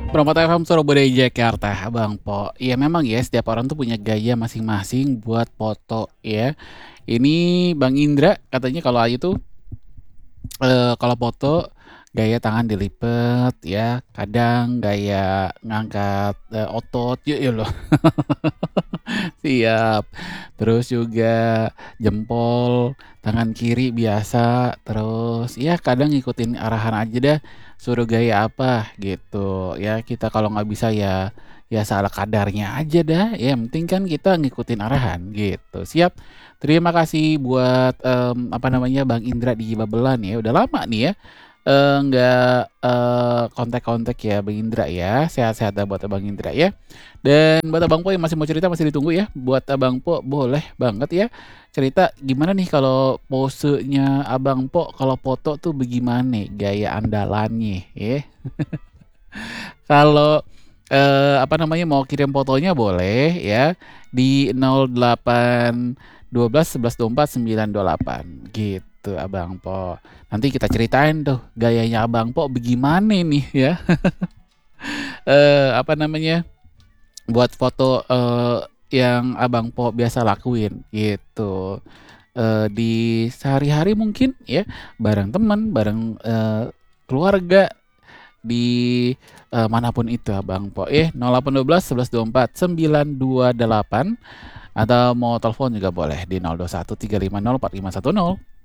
Permata FM Surabaya Jakarta, Abang Po. Iya memang ya setiap orang tuh punya gaya masing-masing buat foto ya. Ini Bang Indra katanya kalau Ayu tuh kalau foto gaya tangan dilipet ya, kadang gaya ngangkat otot, ya loh. Siap. Terus juga jempol, tangan kiri biasa, terus ya kadang ngikutin arahan aja dah, suruh gaya apa gitu. Ya kita kalau nggak bisa ya ya salah kadarnya aja dah. Ya yang penting kan kita ngikutin arahan gitu. Siap. Terima kasih buat apa namanya Bang Indra di Babelan ya. Udah lama nih ya. Nggak kontak-kontak ya Bang Indra ya. Sehat-sehat dah buat Bang Indra ya. Dan buat Abang Po yang masih mau cerita masih ditunggu ya. Buat Abang Po boleh banget ya cerita gimana nih kalau posenya Abang Po kalau foto tuh bagaimana gaya andalannya ya. Kalau apa namanya mau kirim fotonya boleh ya di 08 12 11 24 928 gitu Abang Po. Nanti kita ceritain tuh gayanya Abang Po bagaimana nih ya. Apa namanya? Buat foto, yang Abang Po biasa lakuin gitu, di sehari-hari mungkin ya, bareng teman, bareng, keluarga, di, mana itu Abang Po ya, 0812 11 24 928 atau mau telepon juga boleh di 021 350 4510.